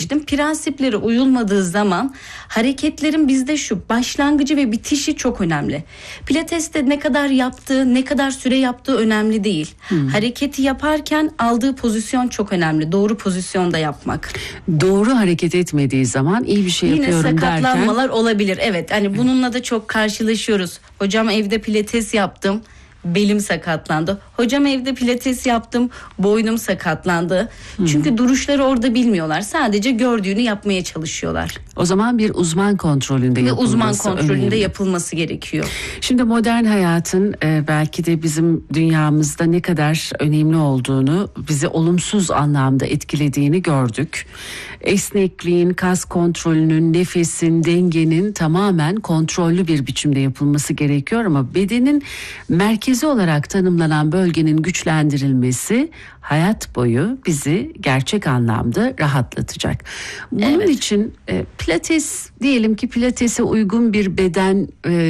demiştim. Prensipleri uyulmadığı zaman hareketlerin bizde şu başlangıcı ve bitişi çok önemli. Pilates'te ne kadar yaptığı, ne kadar süre yaptığı önemli değil. Hareketi yaparken aldığı pozisyon çok önemli. Doğru pozisyonda yapmak. Doğru hareket etmediği zaman iyi bir şey yapıyorum derken. Yine sakatlanmalar olabilir. Evet, hani bununla da çok karşılaşıyoruz. Hocam evde pilates yaptım, belim sakatlandı. Hocam evde pilates yaptım, boynum sakatlandı. Çünkü duruşları orada bilmiyorlar. Sadece gördüğünü yapmaya çalışıyorlar. O zaman bir uzman kontrolünde yapılması uzman kontrolünde önemli. yapılması gerekiyor. Şimdi modern hayatın belki de bizim dünyamızda ne kadar önemli olduğunu, bizi olumsuz anlamda etkilediğini gördük. Esnekliğin, kas kontrolünün, nefesin, dengenin tamamen kontrollü bir biçimde yapılması gerekiyor ama bedenin merkezi olarak tanımlanan bölgenin güçlendirilmesi hayat boyu bizi gerçek anlamda rahatlatacak. Bunun için pilates, diyelim ki pilatese uygun bir beden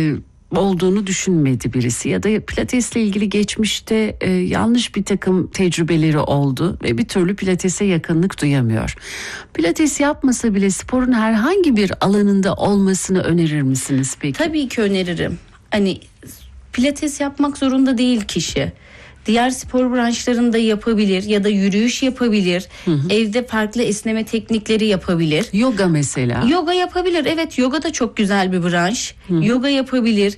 olduğunu düşünmedi birisi ya da pilatesle ilgili geçmişte yanlış bir takım tecrübeleri oldu ve bir türlü pilatese yakınlık duyamıyor. Pilates yapmasa bile sporun herhangi bir alanında olmasını önerir misiniz peki? Tabii ki öneririm. Hani pilates yapmak zorunda değil kişi. Diğer spor branşlarında yapabilir ya da yürüyüş yapabilir. Evde farklı esneme teknikleri yapabilir. Yoga mesela. Yoga yapabilir. Evet, yoga da çok güzel bir branş. Yoga yapabilir.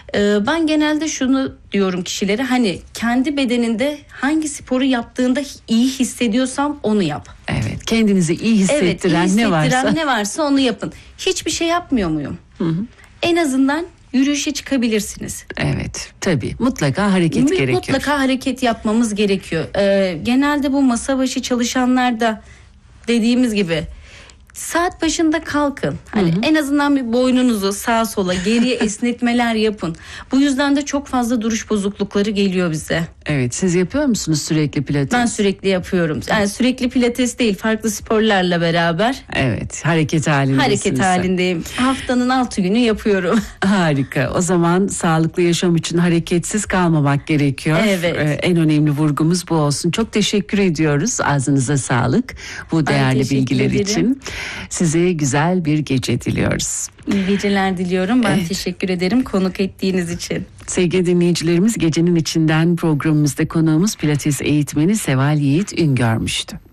Ben genelde şunu diyorum kişilere, hani kendi bedeninde hangi sporu yaptığında iyi hissediyorsam onu yap. Evet, kendinizi iyi hissettiren, ne varsa onu yapın. Hiçbir şey yapmıyor muyum? En azından yürüyüşe çıkabilirsiniz. Evet, tabii. Mutlaka hareket gerekiyor. Mutlaka hareket yapmamız gerekiyor. Genelde bu masa başı çalışanlar da dediğimiz gibi saat başında kalkın. Hani en azından bir boynunuzu sağa sola geriye esnetmeler yapın. Bu yüzden de çok fazla duruş bozuklukları geliyor bize. Evet, siz yapıyor musunuz sürekli pilates? Ben sürekli yapıyorum. Yani sürekli pilates değil, farklı sporlarla beraber. Evet, hareket halindesiniz. Hareket halindeyim. Haftanın 6 günü yapıyorum. Harika. O zaman sağlıklı yaşam için hareketsiz kalmamak gerekiyor. Evet. En önemli vurgumuz bu olsun. Çok teşekkür ediyoruz. Ağzınıza sağlık bu değerli bilgiler için. Size güzel bir gece diliyoruz. İyi geceler diliyorum. Ben teşekkür ederim konuk ettiğiniz için. Sevgili dinleyicilerimiz, Gecenin İçinden programımızda konuğumuz pilates eğitmeni Seval Yiğit Üngörmüştü.